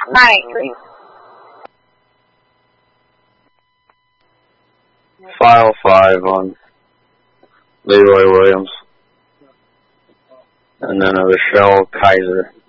I agree. File 5 on Leroy Williams. And then a Rochelle Kaiser.